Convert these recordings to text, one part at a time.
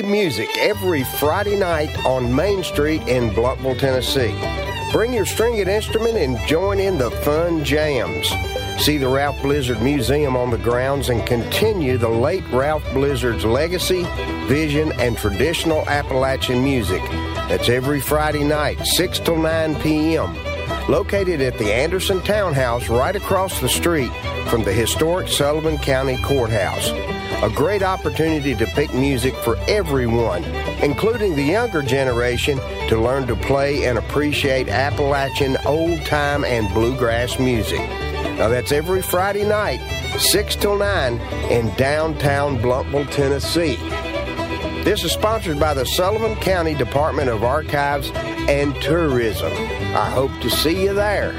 live music every Friday night on Main Street in Blumpville, Tennessee. Bring your stringed instrument and join in the fun jams. See the Ralph Blizzard Museum on the grounds and continue the late Ralph Blizzard's legacy, vision, and traditional Appalachian music. That's every Friday night, 6 till 9 p.m. Located at the Anderson Townhouse right across the street from the historic Sullivan County Courthouse. A great opportunity to pick music for everyone, including the younger generation, to learn to play and appreciate Appalachian old-time and bluegrass music. Now that's every Friday night, 6 till 9 in downtown Blumpville, Tennessee. This is sponsored by the Sullivan County Department of Archives and Tourism. I hope to see you there.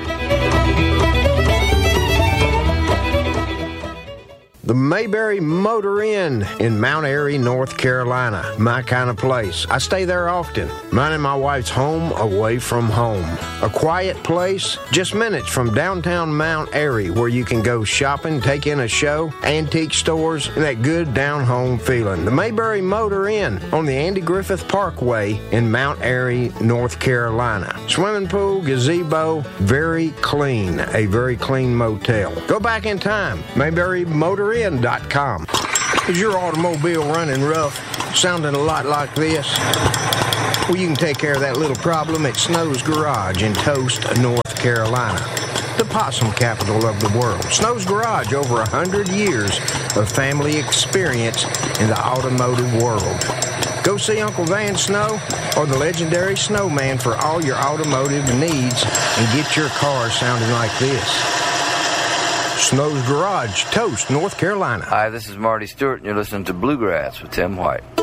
The Mayberry Motor Inn in Mount Airy, North Carolina. My kind of place. I stay there often. Mine and my wife's home away from home. A quiet place just minutes from downtown Mount Airy where you can go shopping, take in a show, antique stores, and that good down-home feeling. The Mayberry Motor Inn on the Andy Griffith Parkway in Mount Airy, North Carolina. Swimming pool, gazebo, very clean. A very clean motel. Go back in time. MayberryMotorInn.com. Is your automobile running rough, sounding a lot like this? Well, you can take care of that little problem at Snow's Garage in Toast, North Carolina, the possum capital of the world. Snow's Garage, over 100 years of family experience in the automotive world. Go see Uncle Van Snow or the legendary Snowman for all your automotive needs and get your car sounding like this. Snow's Garage, Toast, North Carolina. Hi, this is Marty Stewart, and you're listening to Bluegrass with Tim White.